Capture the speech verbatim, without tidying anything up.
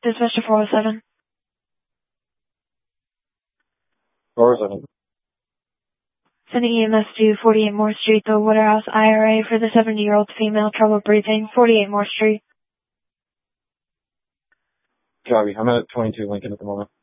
Dispatch to four oh seven. four oh seven. Sending E M S to forty-eight Moore Street, the Waterhouse I R A for the seventy-year-old female, trouble breathing, forty-eight Moore Street. Copy. I'm at twenty-two Lincoln at the moment.